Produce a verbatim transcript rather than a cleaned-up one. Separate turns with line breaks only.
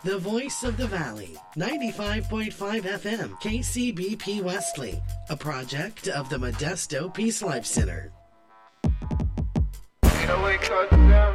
The voice of the valley, ninety-five point five F M, K C B P Wesley, a project of the Modesto Peace Life Center.
eight oh eight touchdown.